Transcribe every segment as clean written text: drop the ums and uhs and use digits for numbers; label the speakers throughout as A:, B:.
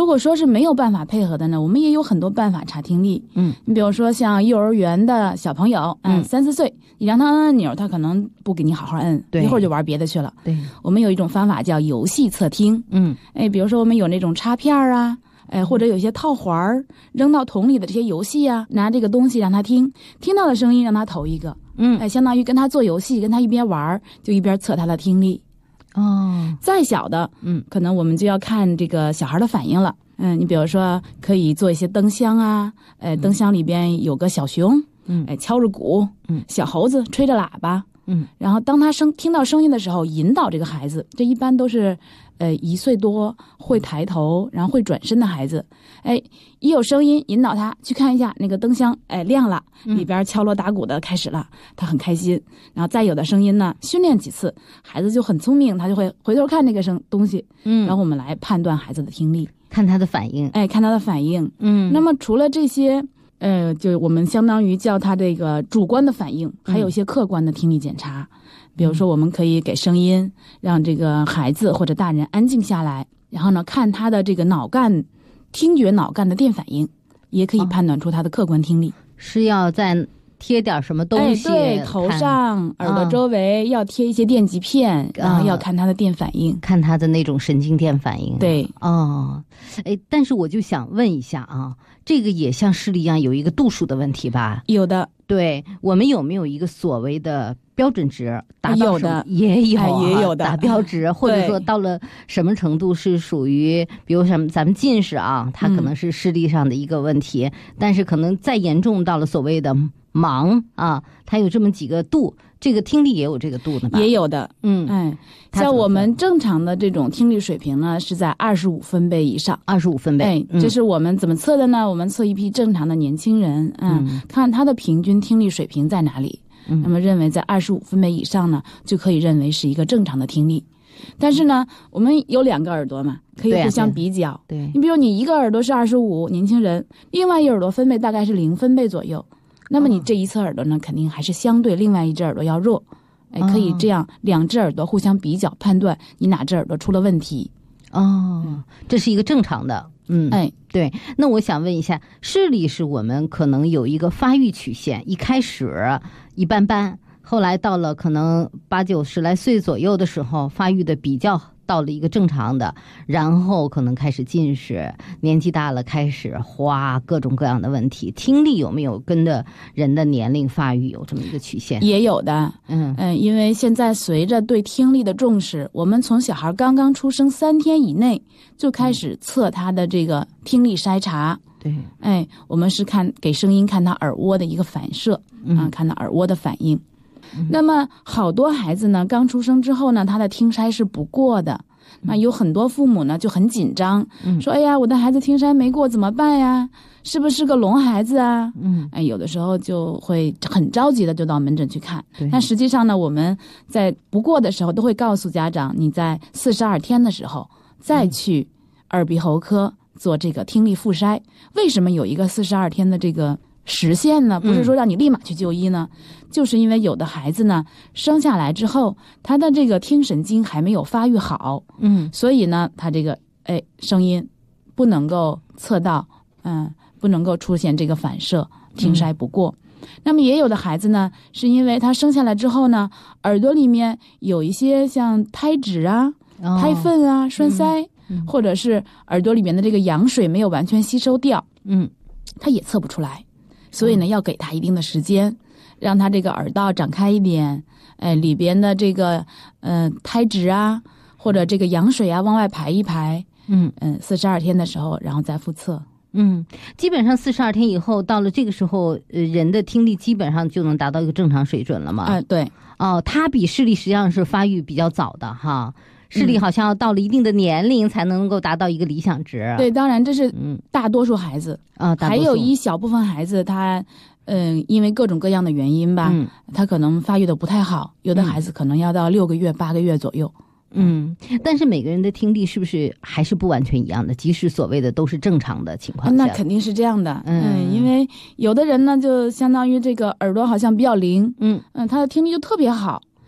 A: 果说是没有办法配合的呢，我们也有很多办法查听力。你比如说像幼儿园的小朋友，3、4岁，你让他按按钮，他可能不给你好好摁，一会儿就玩别的去了。
B: 对，
A: 我们有一种方法叫游戏测听。比如说我们有那种插片啊，或者有些套环扔到桶里的这些游戏啊，拿这个东西让他听到的声音让他投一个。相当于跟他做游戏，跟他一边玩就一边测他的听力。再小的，可能我们就要看这个小孩的反应了。你比如说可以做一些灯箱啊，灯箱里边有个小熊，敲着鼓，小猴子吹着喇叭，然后当他听到声音的时候，引导这个孩子，这一般都是1岁多会抬头，然后会转身的孩子，一有声音引导他去看一下那个灯箱，亮了，里边敲锣打鼓的开始了，他很开心。然后再有的声音呢，训练几次，孩子就很聪明，他就会回头看那个东西，然后我们来判断孩子的听力，
B: 看他的反应，
A: 看他的反应。那么除了这些，就我们相当于叫他这个主观的反应，还有一些客观的听力检查。比如说我们可以给声音，让这个孩子或者大人安静下来，然后呢看他的这个听觉脑干的电反应，也可以判断出他的客观听力。
B: 是要再贴点什么东西？
A: 对，头上、耳朵周围要贴一些电极片，然后要看他的电反应，
B: 看他的那种神经电反应。
A: 对，
B: 但是我就想问一下啊，这个也像视力一样有一个度数的问题吧？
A: 有的。
B: 对，我们有没有一个所谓的标准值？达到什么？也有的达标值，或者说到了什么程度是属于，比如什么咱们近视啊，它可能是视力上的一个问题，但是可能再严重到了所谓的盲啊，它有这么几个度。这个听力也有这个度的吧？
A: 也有的。像我们正常的这种听力水平呢，是在25分贝以上。
B: 25分贝。
A: 这是我们怎么测的呢？我们测一批正常的年轻人，看他的平均听力水平在哪里。那么认为在25分贝以上呢，就可以认为是一个正常的听力。但是呢，我们有2个耳朵嘛，可以互相比较。
B: 对，
A: 你比如你一个耳朵是25，年轻人，另外一耳朵分贝大概是0分贝左右。那么你这一侧耳朵呢，肯定还是相对另外一只耳朵要弱。可以这样2只耳朵互相比较，判断你哪只耳朵出了问题。
B: 这是一个正常的。对。那我想问一下，视力是我们可能有一个发育曲线，一开始一般般，后来到了可能8、90来岁左右的时候，发育的比较到了一个正常的，然后可能开始近视，年纪大了开始花各种各样的问题。听力有没有跟着人的年龄发育有这么一个曲线？
A: 也有的。因为现在随着对听力的重视，我们从小孩刚刚出生3天以内就开始测他的这个听力筛查。
B: 对，
A: 我们是给声音看他耳蜗的一个反射，看他耳蜗的反应。那么好多孩子呢，刚出生之后呢，他的听筛是不过的。那有很多父母呢就很紧张，说哎呀，我的孩子听筛没过怎么办呀？是不是个聋孩子啊？有的时候就会很着急的就到门诊去看。但实际上呢，我们在不过的时候都会告诉家长，你在42天的时候再去耳鼻喉科做这个听力复筛。为什么有一个42天的这个实现呢？不是说让你立马去就医呢，就是因为有的孩子呢生下来之后，他的这个听神经还没有发育好，所以呢他这个声音不能够测到，不能够出现这个反射，听筛不过。那么也有的孩子呢，是因为他生下来之后呢，耳朵里面有一些像胎脂啊、胎粪啊、栓塞，或者是耳朵里面的这个羊水没有完全吸收掉，他也测不出来。所以呢，要给他一定的时间，让他这个耳道长开一点，里边的这个胎脂啊，或者这个羊水啊往外排一排，42天的时候，然后再复测。
B: 基本上42天以后，到了这个时候，人的听力基本上就能达到一个正常水准了嘛？
A: 对。
B: 它比视力实际上是发育比较早的哈。视力好像要到了一定的年龄才能够达到一个理想值。
A: 对，当然这是大多数孩子还有一小部分孩子他因为各种各样的原因吧，他可能发育的不太好，有的孩子可能要到6个月、8个月左右。
B: 但是每个人的听力是不是还是不完全一样的？即使所谓的都是正常的情况下，
A: 那肯定是这样的。因为有的人呢，就相当于这个耳朵好像比较灵，他的听力就特别好。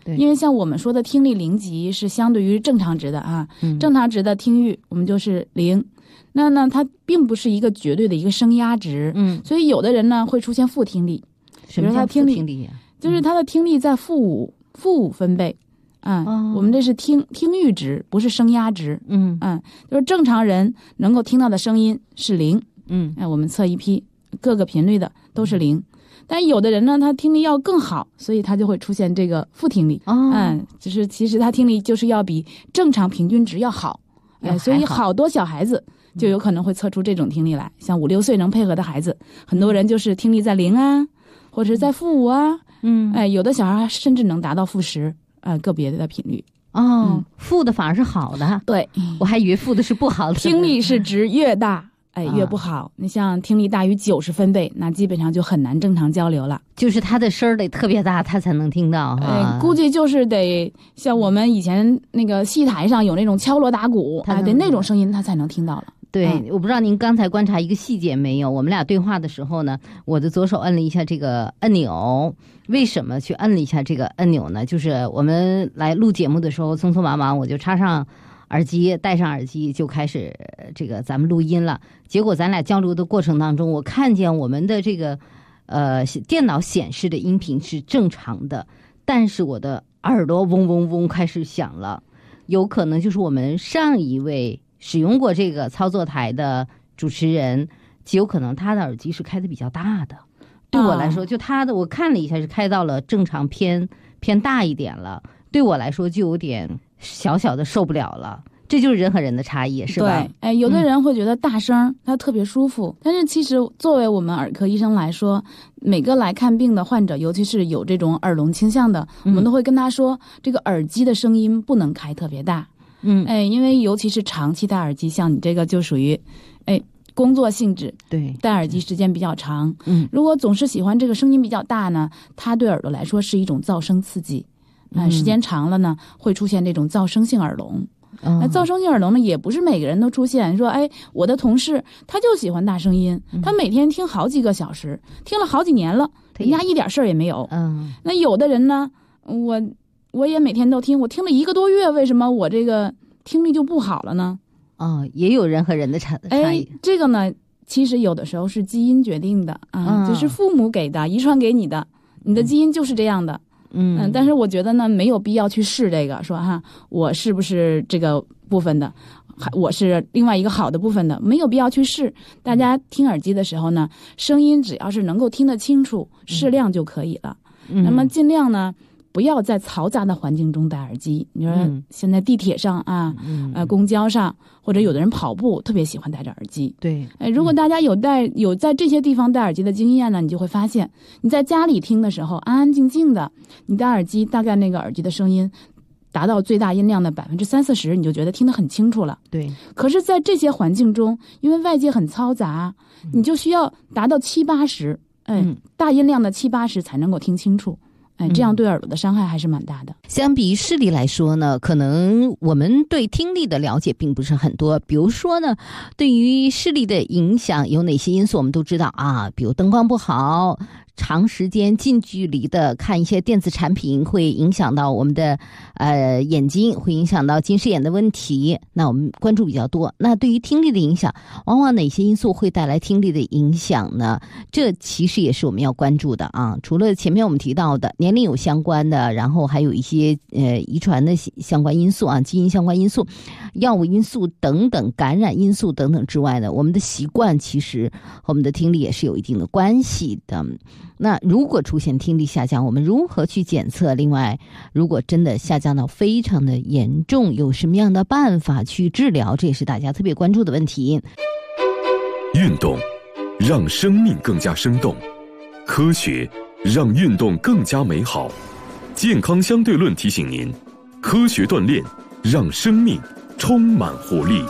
A: 对，因为像我们说的听力0级是相对于正常值的啊，正常值的听域我们就是0。那呢，它并不是一个绝对的一个声压值，所以有的人呢会出现负听力，
B: 比如他听力
A: 就是他的听力在负5分贝，我们这是听域值，不是声压值，就是正常人能够听到的声音是0，我们测一批各个频率的都是0，但有的人呢，他听力要更好，所以他就会出现这个负听力，就是其实他听力就是要比正常平均值要好，所以好多小孩子就有可能会测出这种听力来，像5、6岁能配合的孩子，很多人就是听力在0啊，或者是在负5啊，有的小孩甚至能达到负10，个别的频率。
B: 负的反而是好的，
A: 对，
B: 我还以为负的是不好的。
A: 听力是值越大，越不好。你像听力大于90分贝，那基本上就很难正常交流了。
B: 就是他的声儿得特别大，他才能听到。
A: 估计就是得像我们以前那个戏台上有那种敲锣打鼓，得那种声音他才能听到了。
B: 对，我不知道您刚才观察一个细节没有？我们俩对话的时候呢，我的左手摁了一下这个按钮。为什么去摁了一下这个按钮呢？就是我们来录节目的时候，匆匆忙忙我就插上耳机，戴上耳机就开始这个咱们录音了。结果咱俩交流的过程当中，我看见我们的这个电脑显示的音频是正常的，但是我的耳朵嗡嗡嗡开始响了，有可能就是我们上一位使用过这个操作台的主持人，极有可能他的耳机是开的比较大的。对我来说，就他的我看了一下是开到了正常偏大一点了，对我来说就有点小小的受不了了。这就是人和人的差异，是吧？
A: 对，有的人会觉得大声他特别舒服，但是其实作为我们耳科医生来说，每个来看病的患者，尤其是有这种耳聋倾向的，我们都会跟他说，这个耳机的声音不能开特别大。因为尤其是长期戴耳机，像你这个就属于工作性质，
B: 对，
A: 戴耳机时间比较长，如果总是喜欢这个声音比较大呢，它对耳朵来说是一种噪声刺激，时间长了呢，会出现这种噪声性耳聋。噪声性耳聋呢，也不是每个人都出现。说，我的同事他就喜欢大声音，他每天听好几个小时，听了好几年了，人家一点事儿也没有。那有的人呢，我也每天都听，我听了1个多月，为什么我这个听力就不好了呢？
B: 也有人和人的差异。
A: 这个呢，其实有的时候是基因决定的就是父母给的，遗传给你的，你的基因就是这样的。但是我觉得呢，没有必要去试这个，说我是不是这个部分的，我是另外一个好的部分的，没有必要去试。大家听耳机的时候呢，声音只要是能够听得清楚，适量就可以了。那么尽量呢，不要在嘈杂的环境中戴耳机。你说现在地铁上公交上，或者有的人跑步特别喜欢戴着耳机。
B: 对，
A: 如果大家有在这些地方戴耳机的经验呢，你就会发现，你在家里听的时候安安静静的，你戴耳机大概那个耳机的声音达到最大音量的30-40%，你就觉得听得很清楚了。
B: 对。
A: 可是在这些环境中，因为外界很嘈杂，你就需要达到70-80%，大音量的70-80%才能够听清楚。这样对耳朵的伤害还是蛮大的。
B: 相比于视力来说呢，可能我们对听力的了解并不是很多。比如说呢，对于视力的影响有哪些因素我们都知道比如灯光不好，长时间近距离的看一些电子产品会影响到我们的眼睛，会影响到近视眼的问题，那我们关注比较多。那对于听力的影响，往往哪些因素会带来听力的影响呢？这其实也是我们要关注的除了前面我们提到的年龄有相关的，然后还有一些遗传的相关因素基因相关因素、药物因素等等、感染因素等等之外呢，我们的习惯其实和我们的听力也是有一定的关系的。那如果出现听力下降，我们如何去检测？另外，如果真的下降到非常的严重，有什么样的办法去治疗？这也是大家特别关注的问题。
C: 运动让生命更加生动，科学让运动更加美好。健康相对论提醒您，科学锻炼让生命充满活力。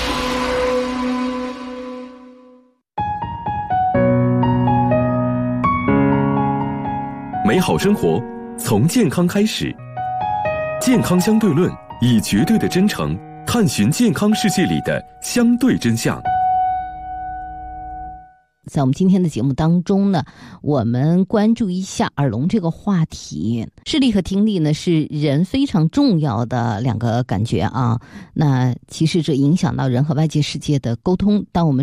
C: 美好生活从健康开始，健康相对论以绝对的真诚探寻健康世界里的相对真相。
B: 在我们今天的节目当中呢，我们关注一下耳聋这个话题。视力和听力呢是人非常重要的两个感觉啊，那其实这影响到人和外界世界的沟通。当我们